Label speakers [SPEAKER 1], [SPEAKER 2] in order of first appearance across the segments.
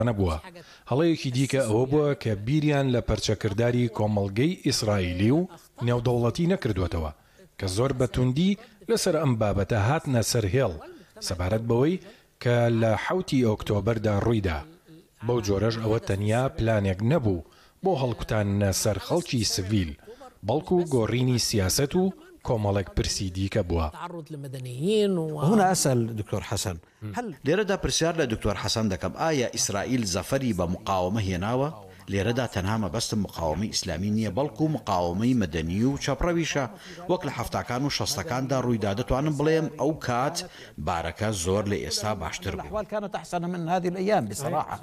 [SPEAKER 1] نەبووە. هەڵەیەکی دیکە ئەوە بووە کە بیریان لە پەرچەکرداری کۆمەڵگەی ئیسرائیلی و نێودەوڵەتی نەکردوێتەوە کە زۆر بەتوندی لەسەر ئەم بابەتە هاتنە سەر هێڵ سەبارەت بەوەی کە لە 7 ئۆکتۆبەردا ڕوویدا. بەو جۆرەش ئەوە تەنیا پلانێک نەبوو بۆ هەڵکوتانە سەر خەڵکی سڤیل، بەڵکو گۆڕینی سیاسەت و کۆمەڵێک پرسی دیکە بووە.
[SPEAKER 2] هنا أسأل دكتور حسن، هل لێرەدا پرسیار لە دكتور حسن دەکەم ئایا ئیسرائیل زەفەری بە مقاومە هێناوە؟ لێرەدا تەنها مەبەستم مقاومەی ئیسلامی نییە بەڵکو مقاومەی مەدەنی و چەپڕەویشە. وەک لە 70کان و 60کاندا ڕوویدا دەتوانم بڵێم ئەو کات بارەکە زۆر لە ئێستا باشتر بوو.
[SPEAKER 3] الأحوال كانت أحسن من هذه الأيام بصراحة.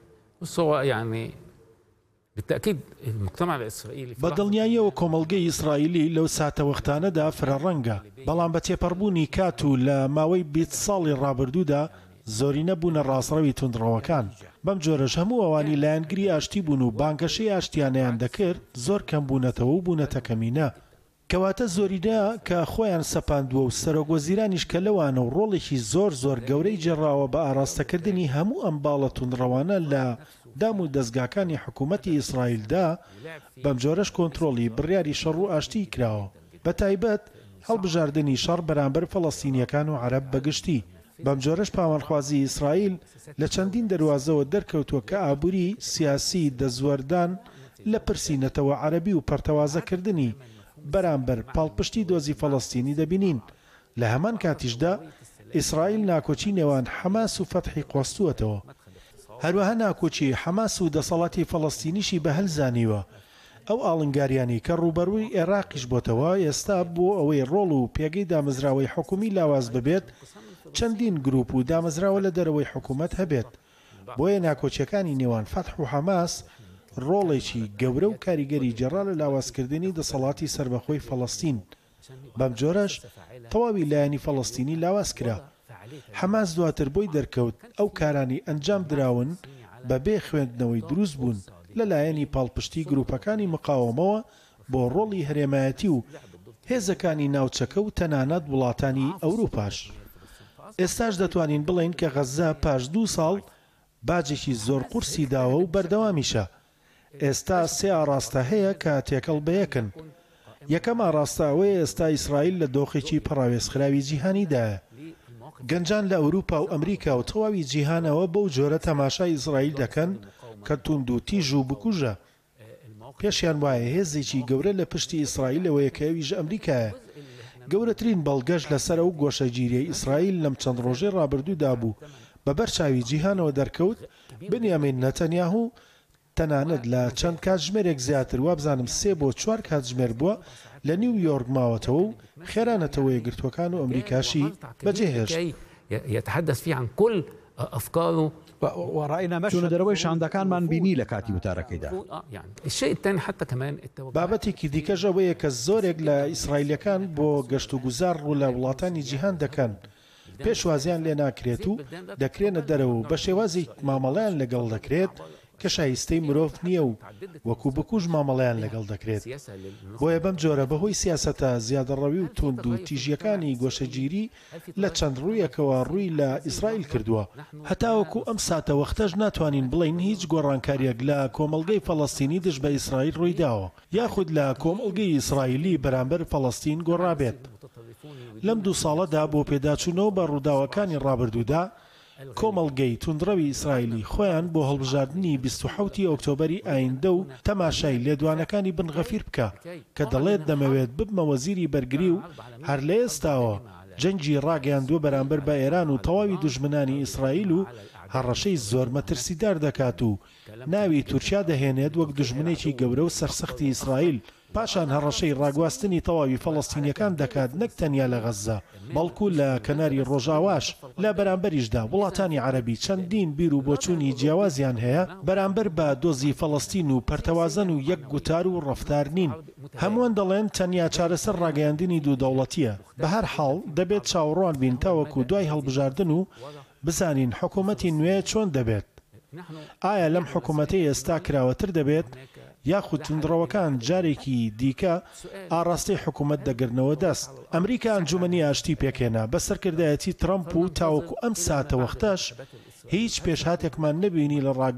[SPEAKER 4] بالتأكيد المجتمع الإسرائيلي
[SPEAKER 5] بەدڵنیاییەوە کۆمەڵگەی ئیسرائیلی لەو ساتە وەختانەدا فرەڕەنگە، بەڵام بە تێپەڕبوونی کات و لە ماوەی 20 ساڵی ڕابردوودا زۆری نەبوونە ڕاستڕەوی توندڕەوەکان. بەم جۆرەش هەموو ئەوانی لایەنگری ئاشتی بوون و بانگەشەی ئاشتیانیان دەکرد زۆر کەم بوونەتەوە و بوونەتە کەمینە. کەواتە زۆریدا کە خۆیان سەپاندووە و سەرۆگۆزیرانیش کە لەوانە و ڕۆڵێکی زۆر گەورەی جێڕاوە بە ئاراستەکردنی هەموو ئەم باڵە توندڕەوانە لە دام و دەستگاکانی حکوومەتی ئیسرائیلدا، بەم جۆرەش کۆنتترۆلی بڕیاری شەڕ و ئاشتی کراوە، بە تایبەت هەڵبژاردننی شەڕ بەرامبەر فەڵەستینیەکان و عەرەب بەگشتی. بەم جۆرەش پاوانخوازی ئیسرائیل لە چەندین دەواازەوە دەرکەوتووە کە ئابووری سیاسی دەزوەردان لە پرسیینەتەوە عەرەبی و پەرتەوازەکردنی بەرامبەر پاڵپشتی دۆزی فەڵەستینی دەبینین. لە هەمان کاتیشدا ئیسرائیل ناکۆچی نێوان حەماس و فەتحی قۆستووەتەوە. هەروەها ناکۆچی حەماس و دەسەڵاتی فەڵەستینیشی بە هەلزانیوە. ئەو ئاڵنگاریانی کە ڕوبەرووی عێراقیش بۆتەوە ئێستا بۆ ئەوەی ڕۆڵ و پێگەی دامەزراوەی حکومی لاواز ببێت چەندین گروپ و دامەزراوە لە دەرەوەی حکوومەت هەبێت. بۆیە ناکۆچیەکانی نێوان فەتح و حەماس ڕۆڵێکی گەورە و کاریگەری جێڕا لە لاوازکردنی دەسەڵاتی سربەخۆی فەڵەستین. بەم جۆرەش تەواوی لایەنی فەڵەستینی لاواز کرا. حەماس دواتر بۆی دەرکەوت ئەو کارانی ئەنجام دراون بەبێ خوێندنەوەی دروست بوون لە لایەنی پاڵپشتی گروپەکانی مقاومەوە بۆ ڕۆڵی هەرێمایەتی و هێزەکانی ناوچەکە و تەنانەت وڵاتانی ئەوروپاش. ئێستاش دەتوانین بڵین کە غەزە پاش 2 ساڵ باجێکی زۆر قورسی داوە و بەردەوامیشە. ئێستا 3 ئاڕاستە هەیە کە تێکەڵ بەیەکن. یەکەم ئاڕاستە ئەوەیە ئێستا ئیسرائیل لە دۆخێکی پەراوێزخراوی جیهانیدایە. گەنجان لە ئەوروپا و ئەمریکا و تەواوی جیهانەوە بەو جۆرە تەماشای ئیسرائیل دەکەن کە توند و تیژ و بکوژە. پێشیان وایە هێزێکی گەورە لە پشتی ئیسرائیلەوەیە کە ئەویش ئەمریکایە. گەورەترین بەڵگەش لەسەر ئەو گۆشەگیریەی ئیسرائیل لەم چەند ڕۆژەی ڕابردوودا بوو بە بەرچاوی جیهانەوە دەرکەوت. بنیامین نەتەنیاهو تەنانەت لە چەند کاتژمێرێک زیاتر وابزانم 3 بۆ 4 کاتژمێر بووە لە نیویۆرک ماوەتەوە و خێرانەتەوە یەکگرتوەکان و ئەمریکاشی بەجێهێشت.
[SPEAKER 4] يتحدث فيه عن كل أفكاره
[SPEAKER 3] ورأينا
[SPEAKER 2] چون دەرەوەی شاندەکانمان بینی لە کاتی وتارەکەیدا.
[SPEAKER 4] الشيء الثاني حتى كمان
[SPEAKER 5] بابەتێکی دیکەش ئەوەیە کە زۆرێک لە ئیسرائیلەکان بۆ گەشت و گوزار ڕوو لە وڵاتانی جیهان دەکەن. پێشوازیان لێ ناکرێت و دەکرێنە دەرەوە و بە شێوازی مامەڵەیان لەگەڵ دەکرێت کە شایستەی مرۆڤ نییە و وەکو بکوژ مامەڵەیان لەگەڵ دەکرێت. بۆیە بەم جۆرە بەهۆی سیاسەتە زیادەڕەوی و توند و تیژیەکانی گۆشەگیری لە چەند ڕوویەکەوە ڕووی لە ئیسرائیل کردووە. هەتاوەکو ئەم ساتە وەختەش ناتوانین بڵین هیچ گۆڕانکاریەک لە کۆمەڵگەی فەڵەستینی دژ بە ئیسرائیل ڕوویداوە یاخود لە کۆمەڵگەی ئیسرائیلی بەرامبەر فەڵەستین گۆڕابێت. لەم 2 ساڵەدا بۆ پێداچوونەوە بە ڕووداوەکانی ڕابردوودا کۆمەڵگەی توندڕەوی ئیسرائیلی خۆیان بۆ هەڵبژاردننی 27 ئۆکتۆبەری ئایندە و تەماشای لێدوانەکانی بنغەفیر بکە کە دەڵێت دەمەوێت ببمە وەزیری بەرگری و هەر لە ئێستاوە جەنگی ڕاگەیاندووە بەرامبەر بە ئێران و تەواوی دوژمنانی ئیسرائیل و هەڕەشەی زۆر مەترسیدار دەکات و ناوی تورکیا دەهێنێت وەک دوژمنێکی گەورە و سەرسەختی ئیسرائیل. پاشان هەڕەشەی ڕاگواستنی تەواوی فەڵەستینیەکان دەکات نەک تەنیا لە غەزە بەڵکو لە کەناری ڕۆژاواش لە بەرامبەریشدا وڵاتانی عەرەبی چەندین بیر و بۆچوونی جیاوازیان هەیە بەرامبەر بە دۆزی فەڵەستین و پەرتەوازن و یەک گوتار و ڕەفتار نین. هەمووان دەڵێن تەنیا چارەسەر ڕاگەیاندنی دوو دەوڵەتیە. بە هەر حاڵ دەبێت چاوەڕوان بین تاوەکو دوای هەڵبژاردن و بزانین حکوومەتی نوێ چۆن دەبێت. ئایا لەم حکوومەتەی ئێستا کراوەتر دەبێت یاخود توندڕەوەکان جارێکی دیکە ئاڕاستی حکوومەت دەگرنەوە دەست. ئەمریکا ئەنجومەنی ئاشتی پێکێنا بە سەرکردایەتی ترەمپ و تاوەکو ئەم ساتە وەختەش هیچ پێشهاتێکمان نەبینی لە ڕاگە